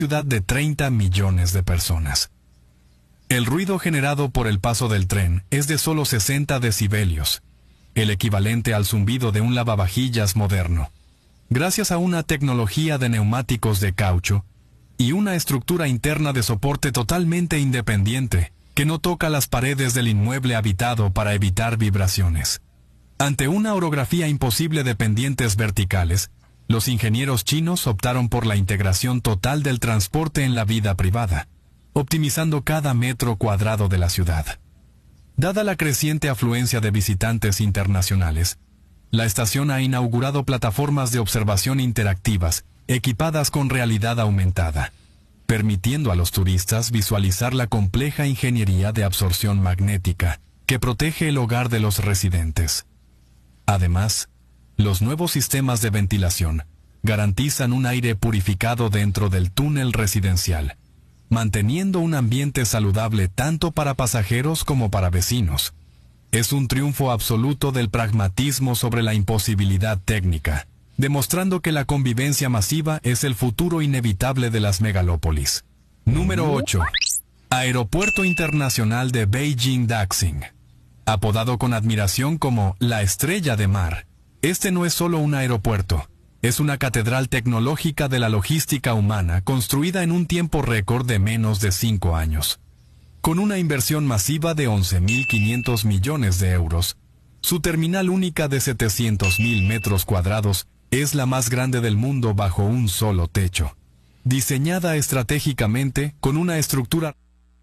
ciudad de 30 millones de personas. El ruido generado por el paso del tren es de solo 60 decibelios, el equivalente al zumbido de un lavavajillas moderno. Gracias a una tecnología de neumáticos de caucho y una estructura interna de soporte totalmente independiente, que no toca las paredes del inmueble habitado para evitar vibraciones. Ante una orografía imposible de pendientes verticales, los ingenieros chinos optaron por la integración total del transporte en la vida privada, optimizando cada metro cuadrado de la ciudad. Dada la creciente afluencia de visitantes internacionales, la estación ha inaugurado plataformas de observación interactivas equipadas con realidad aumentada, permitiendo a los turistas visualizar la compleja ingeniería de absorción magnética que protege el hogar de los residentes. Además, los nuevos sistemas de ventilación garantizan un aire purificado dentro del túnel residencial, manteniendo un ambiente saludable tanto para pasajeros como para vecinos. Es un triunfo absoluto del pragmatismo sobre la imposibilidad técnica, demostrando que la convivencia masiva es el futuro inevitable de las megalópolis. Número 8. Aeropuerto Internacional de Beijing-Daxing. Apodado con admiración como la Estrella de Mar, este no es solo un aeropuerto, es una catedral tecnológica de la logística humana construida en un tiempo récord de menos de 5 años. Con una inversión masiva de 11.500 millones de euros, su terminal única de 700.000 metros cuadrados es la más grande del mundo bajo un solo techo. Diseñada estratégicamente con una estructura...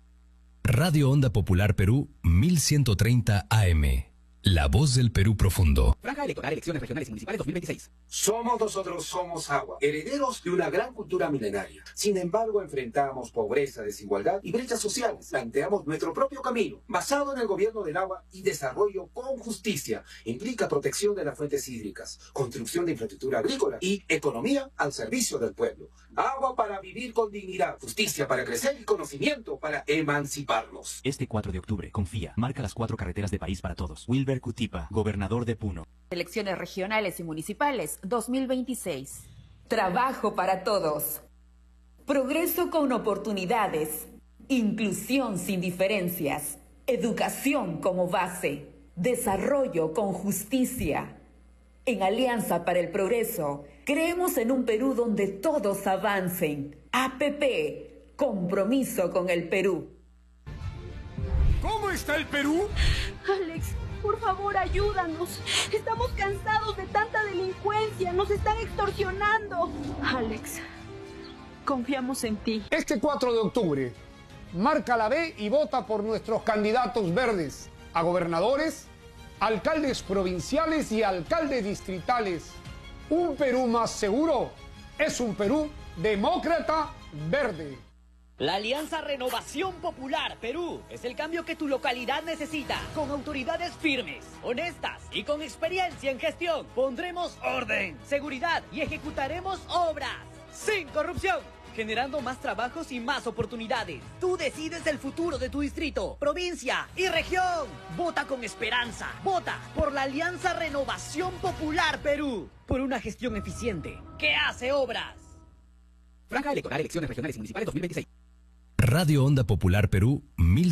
Radio Onda Popular Perú 1130 AM. La voz del Perú profundo. Franja electoral, elecciones regionales y municipales 2026. Somos agua, herederos de una gran cultura milenaria. Sin embargo, enfrentamos pobreza, desigualdad y brechas sociales. Planteamos nuestro propio camino, basado en el gobierno del agua y desarrollo con justicia. Implica protección de las fuentes hídricas, construcción de infraestructura agrícola y economía al servicio del pueblo. Agua para vivir con dignidad, justicia para crecer y conocimiento para emanciparnos. Este 4 de octubre, confía, marca las 4 carreteras de país para todos. Wilber Cutipa, gobernador de Puno. Elecciones regionales y municipales 2026. Trabajo para todos. Progreso con oportunidades. Inclusión sin diferencias. Educación como base. Desarrollo con justicia. En Alianza para el Progreso, creemos en un Perú donde todos avancen. APP, compromiso con el Perú. ¿Cómo está el Perú? Alex, por favor, ayúdanos. Estamos cansados de tanta delincuencia. Nos están extorsionando. Alex, confiamos en ti. Este 4 de octubre, marca la B y vota por nuestros candidatos verdes a gobernadores, alcaldes provinciales y alcaldes distritales. Un Perú más seguro es un Perú demócrata verde. La Alianza Renovación Popular Perú es el cambio que tu localidad necesita. Con autoridades firmes, honestas y con experiencia en gestión, pondremos orden, seguridad y ejecutaremos obras sin corrupción, generando más trabajos y más oportunidades. Tú decides el futuro de tu distrito, provincia y región. Vota con esperanza. Vota por la Alianza Renovación Popular Perú. Por una gestión eficiente que hace obras. Franja electoral, elecciones regionales y municipales 2026. Radio Onda Popular Perú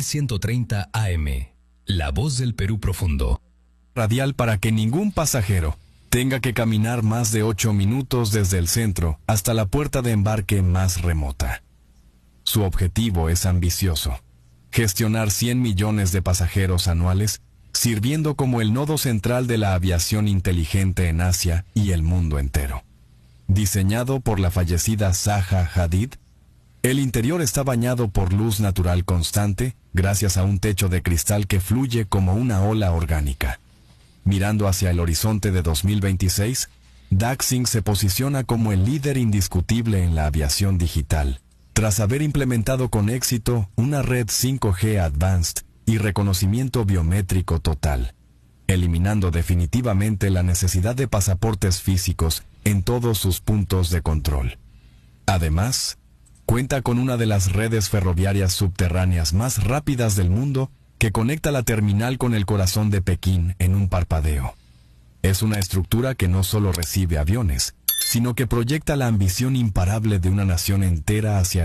1130 AM. La voz del Perú profundo. Radial para que ningún pasajero tenga que caminar más de 8 minutos desde el centro hasta la puerta de embarque más remota. Su objetivo es ambicioso: gestionar 100 millones de pasajeros anuales, sirviendo como el nodo central de la aviación inteligente en Asia y el mundo entero. Diseñado por la fallecida Zaha Hadid, el interior está bañado por luz natural constante, gracias a un techo de cristal que fluye como una ola orgánica. Mirando hacia el horizonte de 2026, Daxing se posiciona como el líder indiscutible en la aviación digital, tras haber implementado con éxito una red 5G Advanced y reconocimiento biométrico total, eliminando definitivamente la necesidad de pasaportes físicos en todos sus puntos de control. Además, cuenta con una de las redes ferroviarias subterráneas más rápidas del mundo que conecta la terminal con el corazón de Pekín en un parpadeo. Es una estructura que no solo recibe aviones, sino que proyecta la ambición imparable de una nación entera hacia